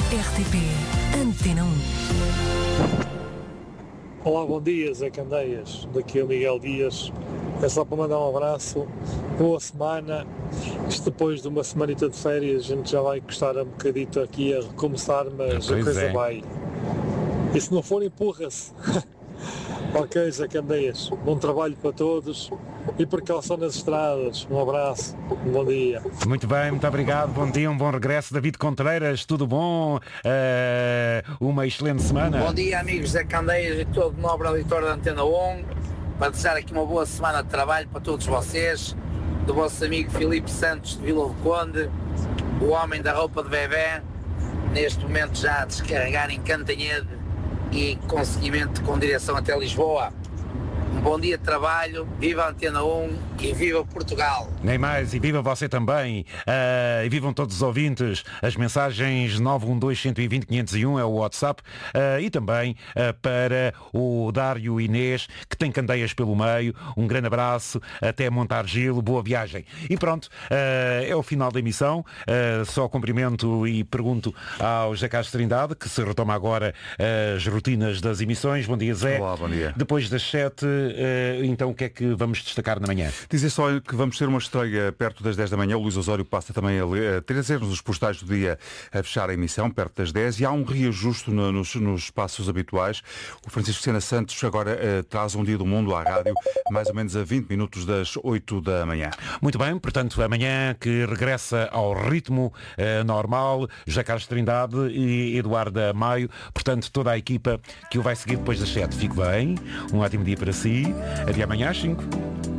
RTP Antena 1. Olá, bom dia, Zé Candeias. Daqui é o Miguel Dias. É só para mandar um abraço. Boa semana. Isto depois de uma semanita de férias, a gente já vai gostar um bocadito aqui a recomeçar, mas a coisa vai. E se não for, empurra-se. Ok, Zé Candeias. Bom trabalho para todos e precaução nas estradas. Um abraço. Um bom dia. Muito bem, muito obrigado. Bom dia, um bom regresso. David Contreiras, tudo bom? Uma excelente semana. Bom dia, amigos Zé Candeias e todo o nobre auditor da Antena 1. Para desejar aqui uma boa semana de trabalho para todos vocês. Do vosso amigo Filipe Santos de Vila do Conde, o homem da roupa de bebê, neste momento já a descarregar em Cantanhede e com seguimento com direção até Lisboa. Um bom dia de trabalho, viva a Antena 1 e viva Portugal. Nem mais, e viva você também, e vivam todos os ouvintes. As mensagens 912-120-501 é o WhatsApp, e também para o Dário Inês, que tem Candeias pelo meio. Um grande abraço, até Montargil, boa viagem. E pronto, é o final da emissão. Só cumprimento e pergunto ao José Castro Trindade, que se retoma agora as rotinas das emissões. Bom dia, Zé. Olá, bom dia. Depois das 7, então o que é que vamos destacar na manhã? Dizer só que vamos ter uma estreia perto das 10 da manhã. O Luís Osório passa também a trazer-nos os postais do dia a fechar a emissão, perto das 10. E há um reajuste nos espaços habituais. O Francisco Sena Santos agora traz um Dia do Mundo à rádio, mais ou menos a 20 minutos das 8 da manhã. Muito bem, portanto, amanhã que regressa ao ritmo normal, José Carlos Trindade e Eduardo Maio, portanto, toda a equipa que o vai seguir depois das 7. Fique bem, um ótimo dia para si. Até amanhã às 5.